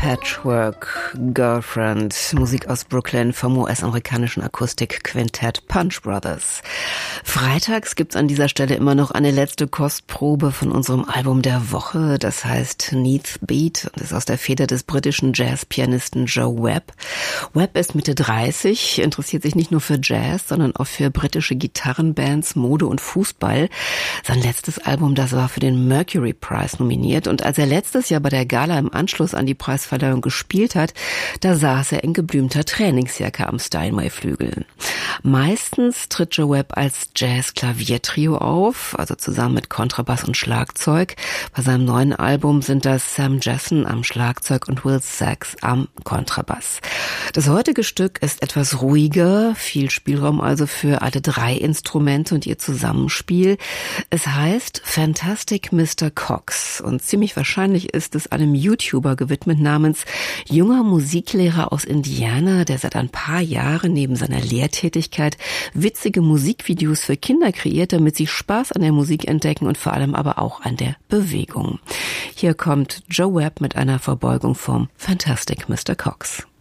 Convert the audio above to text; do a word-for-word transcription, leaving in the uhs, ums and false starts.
Patchwork Girlfriend, Musik aus Brooklyn vom U S-amerikanischen Akustikquintett Punch Brothers. Freitags gibt's an dieser Stelle immer noch eine letzte Kostprobe von unserem Album der Woche. Das heißt Neath Beat und ist aus der Feder des britischen Jazzpianisten Joe Webb. Webb ist Mitte dreißig, interessiert sich nicht nur für Jazz, sondern auch für britische Gitarrenbands, Mode und Fußball. Sein letztes Album, das war für den Mercury Prize nominiert. Und als er letztes Jahr bei der Gala im Anschluss an die Preisverleihung gespielt hat, da saß er in geblümter Trainingsjacke am Steinway-Flügel. Meistens tritt Joe Webb als Jazz-Klaviertrio auf, also zusammen mit Kontrabass und Schlagzeug. Bei seinem neuen Album sind das Sam Jessen am Schlagzeug und Will Sachs am Kontrabass. Das heutige Stück ist etwas ruhiger, viel Spielraum also für alle drei Instrumente und ihr Zusammenspiel. Es heißt Fantastic Mister Cox und ziemlich wahrscheinlich ist es einem YouTuber gewidmet namens junger Musiklehrer aus Indiana, der seit ein paar Jahren neben seiner Lehrtätigkeit witzige Musikvideos für Kinder kreiert, damit sie Spaß an der Musik entdecken und vor allem aber auch an der Bewegung. Hier kommt Joe Webb mit einer Verbeugung vom Fantastic Mister Cox.